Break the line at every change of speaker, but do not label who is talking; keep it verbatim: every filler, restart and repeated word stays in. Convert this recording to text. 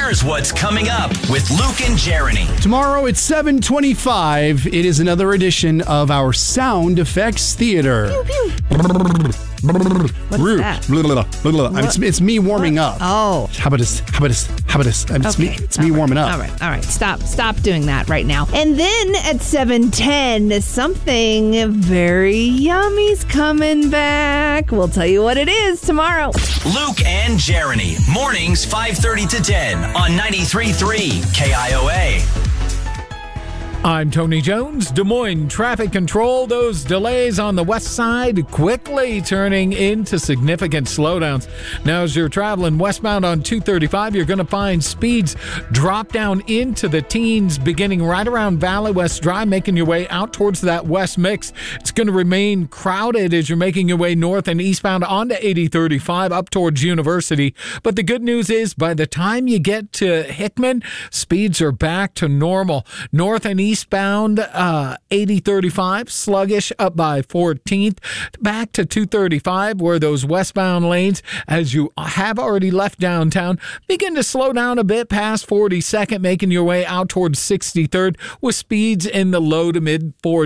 Here's what's coming up with Luke and Jeremy.
Tomorrow at seven twenty-five, it is another edition of our Sound Effects Theater.
Pew, pew. What's
Rude.
that?
Blah, blah, blah, blah.
What?
It's, it's me warming
What?
up.
Oh.
How about this? How about this? How about this? It's
Okay.
me, it's me
All right.
warming up.
All right, all right. Stop, stop doing that right now. And then at seven ten, something very yummy's coming back. We'll tell you what it is tomorrow.
Luke and Jeremy. Mornings five thirty to ten on ninety-three point three K I O A.
I'm Tony Jones. Des Moines traffic control. Those delays on the west side quickly turning into significant slowdowns. Now, as you're traveling westbound on two thirty-five, you're going to find speeds drop down into the teens beginning right around Valley West Drive, making your way out towards that west mix. It's going to remain crowded as you're making your way north and eastbound onto eighty thirty-five up towards University. But the good news is by the time you get to Hickman, speeds are back to normal. North and east Eastbound uh, eighty thirty-five, sluggish up by fourteenth, back to two thirty-five, where those westbound lanes, as you have already left downtown, begin to slow down a bit past forty-second, making your way out towards sixty-third with speeds in the low to mid forties.